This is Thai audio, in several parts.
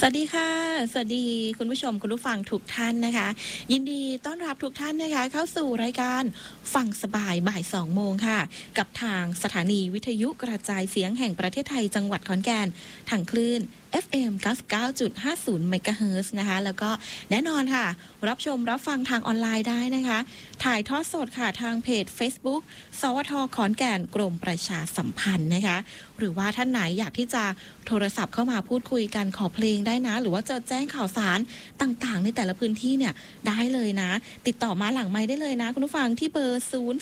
สวัสดีค่ะสวัสดีคุณผู้ชมคุณผู้ฟังทุกท่านนะคะยินดีต้อนรับทุกท่านนะคะเข้าสู่รายการฟังสบายบ่าย2โมงค่ะกับทางสถานีวิทยุกระจายเสียงแห่งประเทศไทยจังหวัดขอนแก่นทางคลื่น FM 99.50 เมกะเฮิรตซ์นะคะแล้วก็แน่นอนค่ะรับชมรับฟังทางออนไลน์ได้นะคะถ่ายทอดสดค่ะทางเพจ Facebook สวทขอนแก่นกรมประชาสัมพันธ์นะคะหรือว่าท่านไหนอยากที่จะโทรศัพท์เข้ามาพูดคุยกันขอเพลงได้นะหรือว่าจะแจ้งข่าวสารต่างๆในแต่ละพื้นที่เนี่ยได้เลยนะติดต่อมาหลังไมค์ได้เลยนะคุณผู้ฟังที่เบอร์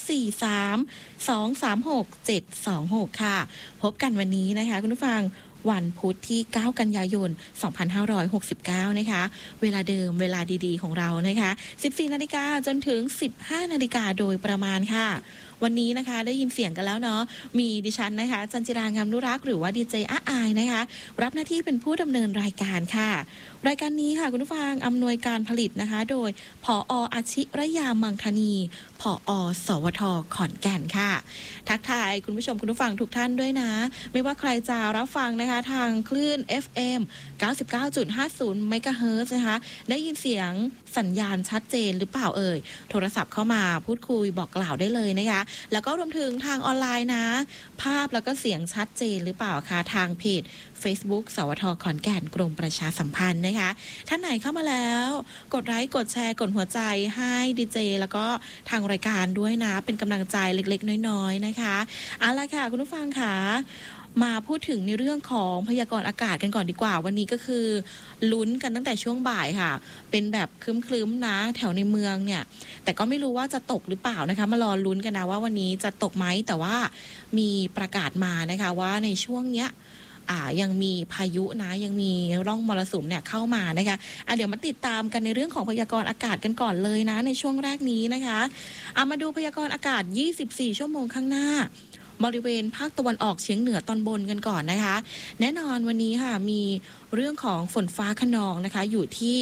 043 236 726 ค่ะพบกันวันนี้นะคะคุณผู้ฟังวันพุธที่ 9 กันยายน 2569 นะคะเวลาเดิมเวลาดีๆของเรานะคะ 14 นาฬิกาจนถึง 15 นาฬิกาโดยประมาณค่ะวันนี้นะคะได้ยินเสียงกันแล้วเนาะมีดิฉันนะคะจันจิรางามนุรักษ์หรือว่าดีเจอาอายนะคะรับหน้าที่เป็นผู้ดำเนินรายการค่ะรายการนี้ค่ะคุณผู้ฟังอำนวยการผลิตนะคะโดยผอ.อาชิรยามังคณีผอ.สวทขอนแก่นค่ะทักทายคุณผู้ชมคุณผู้ฟังทุกท่านด้วยนะไม่ว่าใครจะรับฟังนะคะทางคลื่น FM 99.50 เมกะเฮิรตซ์นะคะได้ยินเสียงสัญญาณชัดเจนหรือเปล่าเอ่ยโทรศัพท์เข้ามาพูดคุยบอกกล่าวได้เลยนะคะแล้วก็รวมถึงทางออนไลน์นะภาพแล้วก็เสียงชัดเจนหรือเปล่าคะทางเพจ Facebook สวทขอนแก่นกรมประชาสัมพันธ์นะคะท่านไหนเข้ามาแล้วกดไลค์กดแชร์กดหัวใจให้ดีเจแล้วก็ทางรายการด้วยนะเป็นกำลังใจเล็กๆน้อยๆนะคะเอาล่ะค่ะคุณผู้ฟังค่ะมาพูดถึงในเรื่องของพยากรณ์อากาศกันก่อนดีกว่าวันนี้ก็คือลุ้นกันตั้งแต่ช่วงบ่ายค่ะเป็นแบบครึ้มๆนะแถวในเมืองเนี่ยแต่ก็ไม่รู้ว่าจะตกหรือเปล่านะคะมารอลุ้นกันนะว่าวันนี้จะตกไหมแต่ว่ามีประกาศมานะคะว่าในช่วงเนี้ยยังมีพายุนะยังมีร่องมรสุมเนี่ยเข้ามานะคะเดี๋ยวมาติดตามกันในเรื่องของพยากรณ์อากาศกันก่อนเลยนะในช่วงแรกนี้นะคะมาดูพยากรณ์อากาศ24ชั่วโมงข้างหน้าบริเวณภาคตะวันออกเฉียงเหนือตอนบนกันก่อนนะคะแน่นอนวันนี้ค่ะมีเรื่องของฝนฟ้าคะนองนะคะอยู่ที่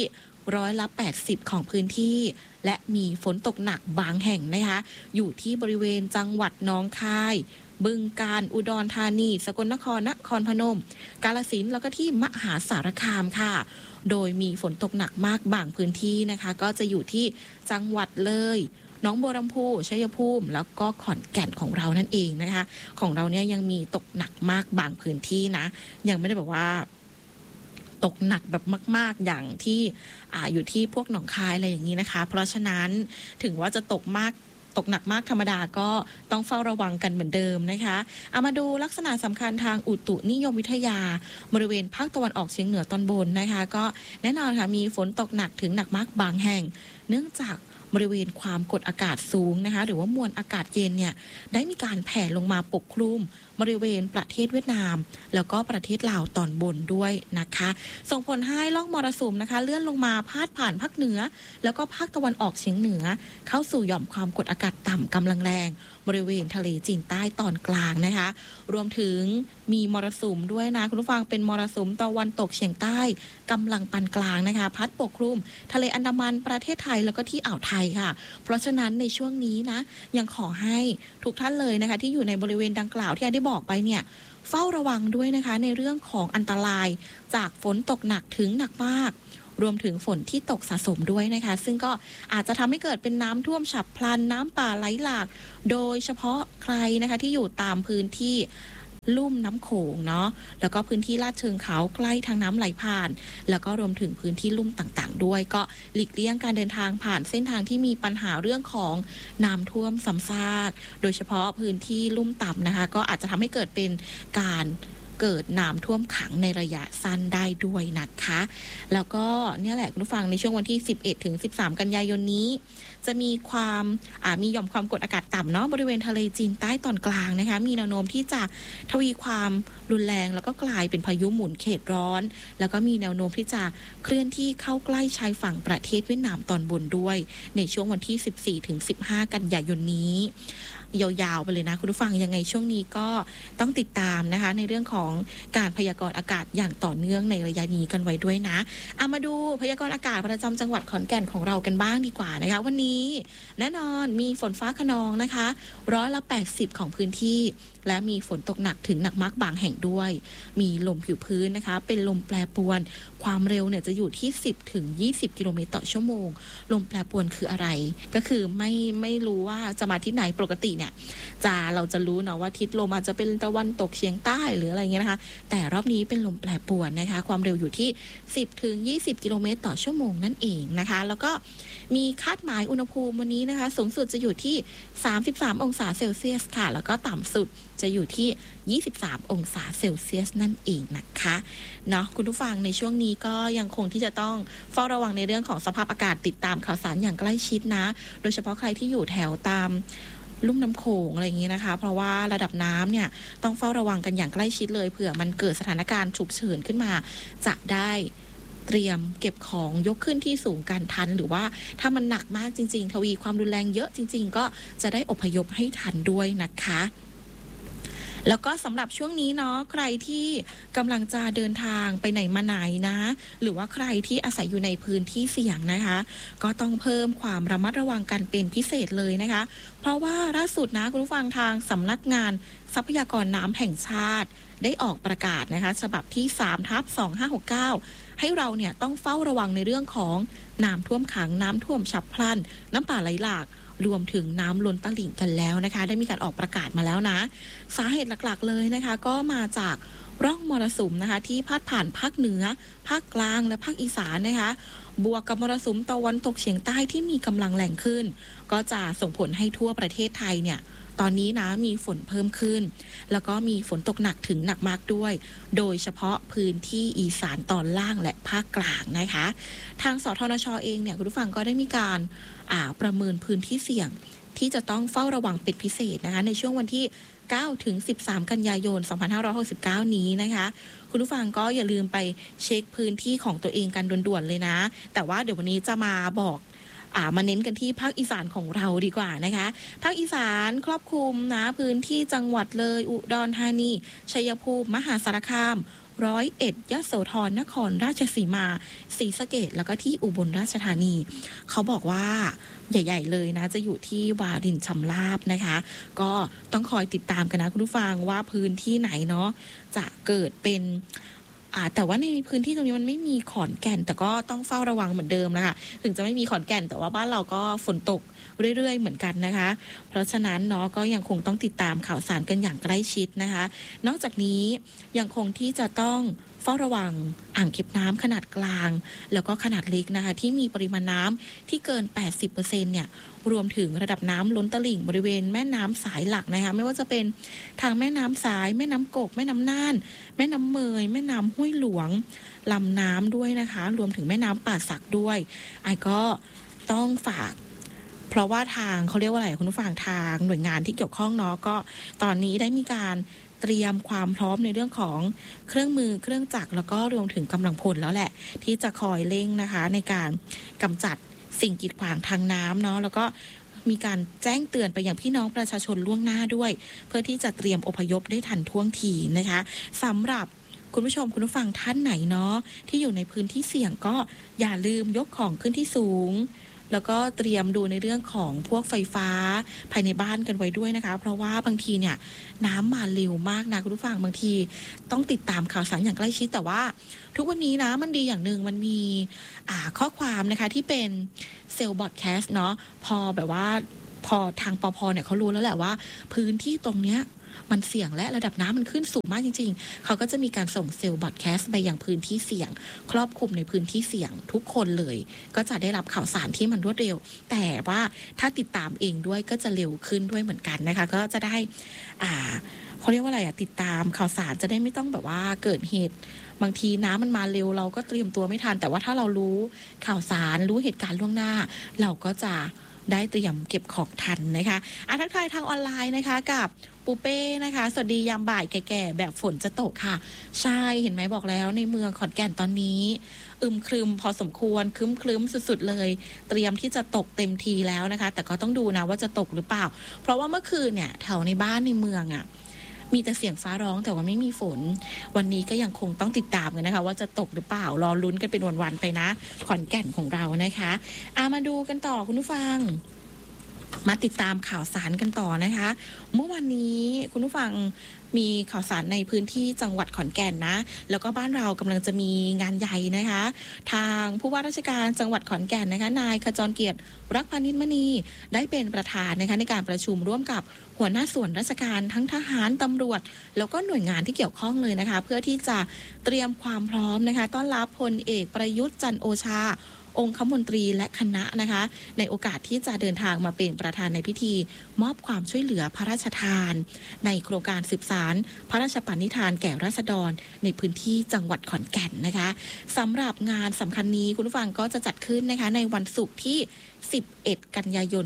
80%ของพื้นที่และมีฝนตกหนักบางแห่งนะคะอยู่ที่บริเวณจังหวัดหนองคายบึงกาฬอุดรธานีสกลนครนครพนมกาฬสินธุ์แล้วก็ที่มหาสารคามค่ะโดยมีฝนตกหนักมากบางพื้นที่นะคะก็จะอยู่ที่จังหวัดเลยหนองบัวลำพูชัยภูมิแล้วก็ขอนแก่นของเรานั่นเองนะคะของเราเนี่ยยังมีตกหนักมากบางพื้นที่นะยังไม่ได้บอกว่าตกหนักแบบมากๆอย่างที่อยู่ที่พวกหนองคายอะไรอย่างนี้นะคะเพราะฉะนั้นถึงว่าจะตกหนักมากธรรมดาก็ต้องเฝ้าระวังกันเหมือนเดิมนะคะเอามาดูลักษณะสำคัญทางอุตุนิยมวิทยาบริเวณภาคตะวันออกเฉียงเหนือตอนบนนะคะก็แน่นอนค่ะมีฝนตกหนักถึงหนักมากบางแห่งเนื่องจากบริเวณความกดอากาศสูงนะคะหรือว่ามวลอากาศเย็นเนี่ยได้มีการแผ่ลงมาปกคลุมบริเวณประเทศเวียดนามแล้วก็ประเทศลาวตอนบนด้วยนะคะส่งผลให้ล่องมรสุมนะคะเลื่อนลงมาพาดผ่านภาคเหนือแล้วก็ภาคตะวันออกเฉียงเหนือเข้าสู่หย่อมความกดอากาศต่ำกำลังแรงบริเวณทะเลจีนใต้ตอนกลางนะคะรวมถึงมีมรสุมด้วยนะคุณผู้ฟังเป็นมรสุมตะวันตกเฉียงใต้กำลังปานกลางนะคะพัดปกคลุมทะเลอันดามันประเทศไทยแล้วก็ที่อ่าวไทยค่ะเพราะฉะนั้นในช่วงนี้นะยังขอให้ทุกท่านเลยนะคะที่อยู่ในบริเวณดังกล่าวที่ได้บอกไปเนี่ยเฝ้าระวังด้วยนะคะในเรื่องของอันตรายจากฝนตกหนักถึงหนักมากรวมถึงฝนที่ตกสะสมด้วยนะคะซึ่งก็อาจจะทำให้เกิดเป็นน้ำท่วมฉับพลันน้ำป่าไหลหลากโดยเฉพาะใครนะคะที่อยู่ตามพื้นที่ลุ่มน้ำโขงเนาะแล้วก็พื้นที่ลาดเชิงเขาใกล้ทางน้ำไหลผ่านแล้วก็รวมถึงพื้นที่ลุ่มต่างๆด้วยก็หลีกเลี่ยงการเดินทางผ่านเส้นทางที่มีปัญหาเรื่องของน้ำท่วมซ้ำซากโดยเฉพาะพื้นที่ลุ่มต่ำนะคะก็อาจจะทำให้เกิดเป็นการเกิดน้ำท่วมขังในระยะสั้นได้ด้วยนะคะแล้วก็เนี่ยแหละคุณผู้ฟังในช่วงวันที่11ถึง13กันยายนนี้จะมีความมีหย่อมความกดอากาศต่ำเนาะบริเวณทะเลจีนใต้ตอนกลางนะคะมีแนวโน้มที่จะทวีความรุนแรงแล้วก็กลายเป็นพายุหมุนเขตร้อนแล้วก็มีแนวโน้มที่จะเคลื่อนที่เข้าใกล้ชายฝั่งประเทศเวียดนามตอนบนด้วยในช่วงวันที่14ถึง15กันยายนนี้ยาวๆไปเลยนะคุณผู้ฟังยังไงช่วงนี้ก็ต้องติดตามนะคะในเรื่องของการพยากรณ์อากาศอย่างต่อเนื่องในระยะนี้กันไว้ด้วยนะมาดูพยากรณ์อากาศประจำจังหวัดขอนแก่นของเรากันบ้างดีกว่านะคะวันนี้แน่นอนมีฝนฟ้าคะนองนะคะ80%ของพื้นที่และมีฝนตกหนักถึงหนักมากบางแห่งด้วยมีลมผิวพื้นนะคะเป็นลมแปรปรวนความเร็วเนี่ยจะอยู่ที่10ถึง20กิโลเมตรต่อชั่วโมงลมแปรปรวนคืออะไรก็คือไม่รู้ว่าจะมาทิศไหนปกติเนี่ยเราจะรู้เนาะว่าทิศลมอาจจะเป็นตะวันตกเฉียงใต้หรืออะไรเงี้ยนะคะแต่รอบนี้เป็นลมแปรปรวนนะคะความเร็วอยู่ที่10ถึง20กิโลเมตรต่อชั่วโมงนั่นเองนะคะแล้วก็มีคาดหมายอุณหภูมิวันนี้นะคะสูงสุดจะอยู่ที่33องศาเซลเซียสค่ะแล้วก็ต่ำสุดจะอยู่ที่23องศาเซลเซียสนั่นเองนะคะเนาะคุณผู้ฟังในช่วงนี้ก็ยังคงที่จะต้องเฝ้าระวังในเรื่องของสภาพอากาศติดตามข่าวสารอย่างใกล้ชิดนะโดยเฉพาะใครที่อยู่แถวตามลุ่มน้ำโขงอะไรอย่างนี้นะคะเพราะว่าระดับน้ำเนี่ยต้องเฝ้าระวังกันอย่างใกล้ชิดเลยเผื่อมันเกิดสถานการณ์ฉุกเฉินขึ้นมาจะได้เตรียมเก็บของยกขึ้นที่สูงกันทันหรือว่าถ้ามันหนักมากจริงๆทวีความรุนแรงเยอะจริงๆก็จะได้อพยพให้ทันด้วยนะคะแล้วก็สำหรับช่วงนี้เนาะใครที่กำลังจะเดินทางไปไหนมาไหนนะหรือว่าใครที่อาศัยอยู่ในพื้นที่เสี่ยงนะคะก็ต้องเพิ่มความระมัดระวังกันเป็นพิเศษเลยนะคะเพราะว่าล่าสุดนะคุณผู้ฟังทางสำนักงานทรัพยากรน้ำแห่งชาติได้ออกประกาศนะคะฉบับที่3/2569ให้เราเนี่ยต้องเฝ้าระวังในเรื่องของน้ำท่วมขังน้ำท่วมฉับพลันน้ำป่าไหลหลากรวมถึงน้ำล้นตลิ่งกันแล้วนะคะได้มีการออกประกาศมาแล้วนะสาเหตุหลักๆเลยนะคะก็มาจากร่องมรสุมนะคะที่พาดผ่านภาคเหนือภาคกลางและภาคอีสานนะคะบวกกับมรสุมตะวันตกเฉียงใต้ที่มีกำลังแรงขึ้นก็จะส่งผลให้ทั่วประเทศไทยเนี่ยตอนนี้นะมีฝนเพิ่มขึ้นแล้วก็มีฝนตกหนักถึงหนักมากด้วยโดยเฉพาะพื้นที่อีสานตอนล่างและภาคกลางนะคะทางสทนช.เองเนี่ยคุณผู้ฟังก็ได้มีการประเมินพื้นที่เสี่ยงที่จะต้องเฝ้าระวังเป็นพิเศษนะคะในช่วงวันที่9ถึง13กันยายน2569นี้นะคะคุณผู้ฟังก็อย่าลืมไปเช็คพื้นที่ของตัวเองกันด่วนๆเลยนะแต่ว่าเดี๋ยววันนี้จะมาบอกมาเน้นกันที่ภาคอีสานของเราดีกว่านะคะภาคอีสานครอบคลุมนะพื้นที่จังหวัดเลยอุดรธานีชัยภูมิมหาสารคาม101ยโสธรนครราชสีมาศรีสะเกษแล้วก็ที่อุบลราชธานีเขาบอกว่าใหญ่ๆเลยนะจะอยู่ที่วารินชำราบนะคะก็ต้องคอยติดตามกันนะคุณผู้ฟังว่าพื้นที่ไหนเนาะจะเกิดเป็นแต่ว่าในพื้นที่ตรงนี้มันไม่มีขอนแก่นแต่ก็ต้องเฝ้าระวังเหมือนเดิมนะคะถึงจะไม่มีขอนแก่นแต่ว่าบ้านเราก็ฝนตกเรื่อยๆเหมือนกันนะคะเพราะฉะนั้นเนาะก็ยังคงต้องติดตามข่าวสารกันอย่างใกล้ชิดนะคะนอกจากนี้ยังคงที่จะต้องเฝ้าระวังอ่างเก็บน้ำขนาดกลางแล้วก็ขนาดเล็กนะคะที่มีปริมาณน้ำที่เกิน 80% เนี่ยรวมถึงระดับน้ำล้นตลิ่งบริเวณแม่น้ำสายหลักนะคะไม่ว่าจะเป็นทางแม่น้ำสายแม่น้ำกกแม่น้ำน่านแม่น้ำเมยแม่น้ำห้วยหลวงลำน้ำด้วยนะคะรวมถึงแม่น้ำป่าสักด้วยก็ต้องฝากเพราะว่าทางเขาเรียกว่าอะไรคุณผู้ฟังทางหน่วยงานที่เกี่ยวข้องเนาะก็ตอนนี้ได้มีการเตรียมความพร้อมในเรื่องของเครื่องมือเครื่องจักรแล้วก็รวมถึงกำลังพลแล้วแหละที่จะคอยเร่งนะคะในการกำจัดสิ่งกีดขวางทางน้ำเนาะแล้วก็มีการแจ้งเตือนไปยังพี่น้องประชาชนล่วงหน้าด้วยเพื่อที่จะเตรียมอพยพได้ทันท่วงทีนะคะสำหรับคุณผู้ชมคุณผู้ฟังท่านไหนเนาะที่อยู่ในพื้นที่เสี่ยงก็อย่าลืมยกของขึ้นที่สูงแล้วก็เตรียมดูในเรื่องของพวกไฟฟ้าภายในบ้านกันไว้ด้วยนะคะเพราะว่าบางทีเนี่ยน้ำมาเร็วมากนะคุณผู้ฟังบางทีต้องติดตามข่าวสารอย่างใกล้ชิดแต่ว่าทุกวันนี้นะมันดีอย่างหนึ่งมันมีข้อความนะคะที่เป็นเซลล์บอดแคสต์เนาะพอแบบว่าพอทางปภเนี่ยเขารู้แล้วแหละว่าพื้นที่ตรงเนี้ยมันเสี่ยงและระดับน้ำมันขึ้นสูงมากจริงๆเขาก็จะมีการส่งเซลล์บอดแคสต์ไปยังพื้นที่เสี่ยงครอบคลุมในพื้นที่เสี่ยงทุกคนเลยก็จะได้รับข่าวสารที่มันรวดเร็วแต่ว่าถ้าติดตามเองด้วยก็จะเร็วขึ้นด้วยเหมือนกันนะคะก็จะได้เขาเรียกว่าอะไรติดตามข่าวสารจะได้ไม่ต้องแบบว่าเกิดเหตุบางทีน้ำมันมาเร็วเราก็เตรียมตัวไม่ทันแต่ว่าถ้าเรารู้ข่าวสารรู้เหตุการณ์ล่วงหน้าเราก็จะได้เตรียมเก็บของทันนะคะทักทายทางออนไลน์นะคะกับปูเป้นะคะสวัสดียามบ่ายแก่ๆแบบฝนจะตกค่ะใช่เห็นไหมบอกแล้วในเมืองขอนแก่นตอนนี้อึมครึมพอสมควรครึ้มสุดๆเลยเตรียมที่จะตกเต็มทีแล้วนะคะแต่ก็ต้องดูนะว่าจะตกหรือเปล่าเพราะว่าเมื่อคืนเนี่ยแถวในบ้านในเมืองมีแต่เสียงฟ้าร้องแต่ว่าไม่มีฝนวันนี้ก็ยังคงต้องติดตามกันนะคะว่าจะตกหรือเปล่ารอลุ้นกันเป็นวันๆไปนะขอนแก่นของเรานะคะมาดูกันต่อคุณผู้ฟังมาติดตามข่าวสารกันต่อนะคะเมื่อวันนี้คุณผู้ฟังมีข่าวสารในพื้นที่จังหวัดขอนแก่นนะแล้วก็บ้านเรากำลังจะมีงานใหญ่นะคะทางผู้ว่าราชการจังหวัดขอนแก่นนะคะนายขจรเกียรติรักพานิชมณีได้เป็นประธานนะคะในการประชุมร่วมกับหัวหน้าส่วนราชการทั้งทหารตำรวจแล้วก็หน่วยงานที่เกี่ยวข้องเลยนะคะเพื่อที่จะเตรียมความพร้อมนะคะต้อนรับพลเอกประยุทธ์จันทร์โอชาองคมนตรีและคณะนะคะในโอกาสที่จะเดินทางมาเป็นประธานในพิธีมอบความช่วยเหลือพระราชทานในโครงการสืบสานพระราชปณิธานแก่ราษฎรในพื้นที่จังหวัดขอนแก่นนะคะสำหรับงานสำคัญนี้คุณผู้ฟังก็จะจัดขึ้นนะคะในวันศุกร์ที่11 กันยายน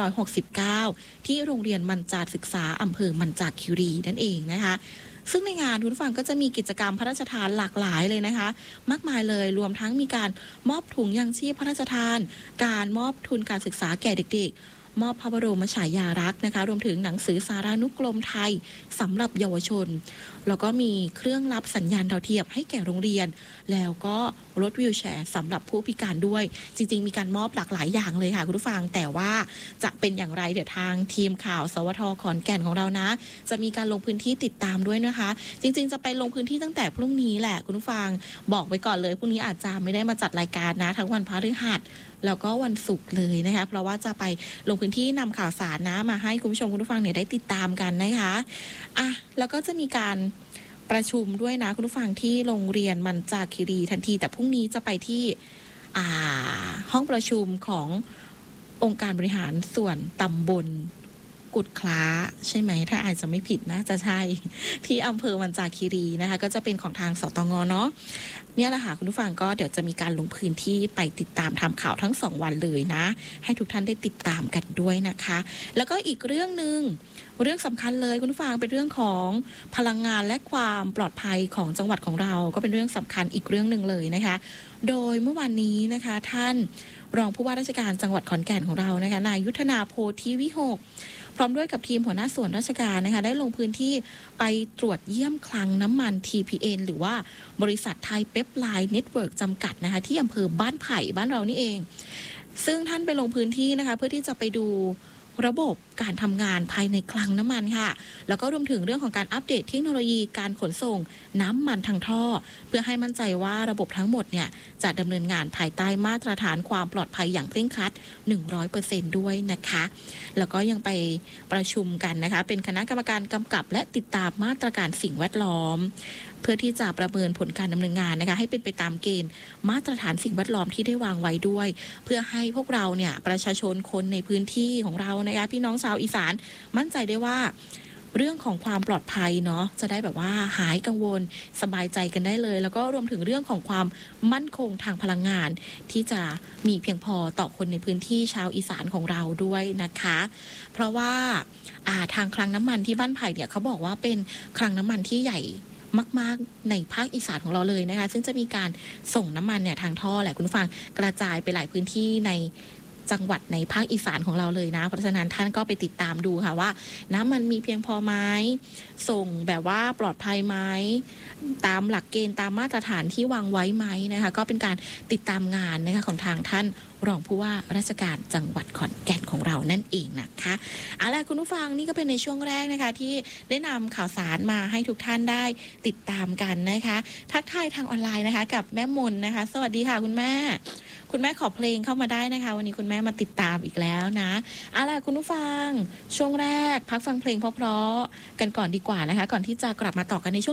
2569 ที่โรงเรียนมัญจาศึกษาอำเภอมัญจาคีรีนั่นเองนะคะซึ่งในงานคุณผู้ฟังก็จะมีกิจกรรมพระราชทานหลากหลายเลยนะคะมากมายเลยรวมทั้งมีการมอบถุงยังชีพพระราชทานการมอบทุนการศึกษาแก่เด็กๆมอบพระบรมฉายาลักษณ์นะคะรวมถึงหนังสือสารานุกรมไทยสำหรับเยาวชนแล้วก็มีเครื่องรับสัญญาณดาวเทียมให้แก่โรงเรียนแล้วก็รถวีลแชร์สำหรับผู้พิการด้วยจริงๆมีการมอบหลากหลายอย่างเลยค่ะคุณผู้ฟังแต่ว่าจะเป็นอย่างไรเดี๋ยวทางทีมข่าวสวทขอนแก่นของเรานะจะมีการลงพื้นที่ติดตามด้วยนะคะจริงๆจะไปลงพื้นที่ตั้งแต่พรุ่งนี้แหละคุณผู้ฟังบอกไว้ก่อนเลยพรุ่งนี้อาจจะไม่ได้มาจัดรายการนะทั้งวันพฤหัสแล้วก็วันศุกร์เลยนะคะเพราะว่าจะไปลงพื้นที่นำข่าวสารนะมาให้คุณผู้ชมคุณผู้ฟังเนี่ยได้ติดตามกันนะคะแล้วก็จะมีการประชุมด้วยนะคุณผู้ฟังที่โรงเรียนมัญจาคีรีทันทีแต่พรุ่งนี้จะไปที่ห้องประชุมขององค์การบริหารส่วนตำบลกุดคล้าใช่ไหมถ้าอาจจะไม่ผิดนะจะใช่ที่อำเภอมัญจาคีรีนะคะก็จะเป็นของทางสตง.เนาะเนี่ยแหละค่ะคุณผู้ฟังก็เดี๋ยวจะมีการลงพื้นที่ไปติดตามทำข่าวทั้ง2 วันเลยนะให้ทุกท่านได้ติดตามกันด้วยนะคะแล้วก็อีกเรื่องนึงเรื่องสำคัญเลยคุณผู้ฟังเป็นเรื่องของพลังงานและความปลอดภัยของจังหวัดของเราก็เป็นเรื่องสำคัญอีกเรื่องนึงเลยนะคะโดยเมื่อวานนี้นะคะท่านรองผู้ว่าราชการจังหวัดขอนแก่นของเรานะคะนายยุทธนาโพธิวิหกพร้อมด้วยกับทีมหัวหน้าส่วนราชการนะคะได้ลงพื้นที่ไปตรวจเยี่ยมคลังน้ำมัน TPN หรือว่าบริษัทไทยเปปไลน์เน็ตเวิร์กจำกัดนะคะที่อำเภอบ้านไผ่บ้านเรานี่เองซึ่งท่านไปลงพื้นที่นะคะเพื่อที่จะไปดูระบบการทำงานภายในคลังน้ำมันค่ะแล้วก็รวมถึงเรื่องของการอัปเดตเทคโนโลยีการขนส่งน้ำมันทางท่อเพื่อให้มั่นใจว่าระบบทั้งหมดเนี่ยจะดำเนินงานภายใต้มาตรฐานความปลอดภัยอย่างเคร่งครัด 100% ด้วยนะคะแล้วก็ยังไปประชุมกันนะคะเป็นคณะกรรมการกำกับและติดตามมาตรการสิ่งแวดล้อมเพื่อที่จะประเมินผลการดำเนินงานนะคะให้เป็นไปตามเกณฑ์มาตรฐานสิ่งแวดล้อมที่ได้วางไว้ด้วยเพื่อให้พวกเราเนี่ยประชาชนคนในพื้นที่ของเรานะคะพี่น้องชาวอีสานมั่นใจได้ว่าเรื่องของความปลอดภัยเนาะจะได้แบบว่าหายกังวลสบายใจกันได้เลยแล้วก็รวมถึงเรื่องของความมั่นคงทางพลังงานที่จะมีเพียงพอต่อคนในพื้นที่ชาวอีสานของเราด้วยนะคะเพราะว่าทางคลังน้ำมันที่บ้านไผ่เนี่ยเขาบอกว่าเป็นคลังน้ำมันที่ใหญ่มากๆในภาคอีสานของเราเลยนะคะซึ่งจะมีการส่งน้ำมันเนี่ยทางท่อแหละคุณผู้ฟังกระจายไปหลายพื้นที่ในจังหวัดในภาคอีสานของเราเลยนะเพราะฉะนั้นท่านก็ไปติดตามดูค่ะว่าน้ำมันมีเพียงพอไหมส่งแบบว่าปลอดภัยไหมตามหลักเกณฑ์ตามมาตรฐานที่วางไว้ไหมนะคะก็เป็นการติดตามงานนะคะของทางท่านรองผู้ว่าราชการจังหวัดขอนแก่นของเรานั่นเองนะคะเอาล่ะคุณผู้ฟังนี่ก็เป็นในช่วงแรกนะคะที่ได้นำข่าวสารมาให้ทุกท่านได้ติดตามกันนะคะทักทายทางออนไลน์นะคะกับแม่มนนะคะสวัสดีค่ะคุณแม่ขอเพลงเข้ามาได้นะคะวันนี้คุณแม่มาติดตามอีกแล้วนะเอาล่ะคุณผู้ฟังช่วงแรกพักฟังเพลงเพราะๆกันก่อนดีกว่านะคะก่อนที่จะกลับมาต่อกันในช่วง